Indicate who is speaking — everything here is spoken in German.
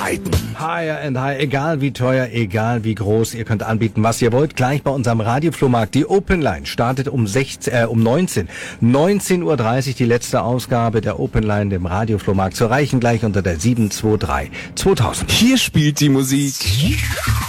Speaker 1: Higher and high, egal wie teuer, egal wie groß, ihr könnt anbieten, was ihr wollt. Gleich bei unserem Radioflohmarkt. Die Open Line startet um 19:30 Uhr, die letzte Ausgabe der Open Line, dem Radioflohmarkt, zu erreichen gleich unter der 723 2000.
Speaker 2: Hier spielt die Musik